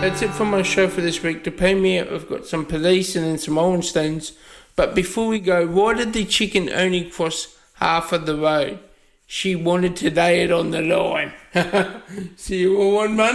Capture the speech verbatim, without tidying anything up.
That's it for my show for this week. To pay me out, we've got some police and then some orange stones. But before we go, why did the chicken only cross half of the road? She wanted to lay it on the line. See you all on Monday.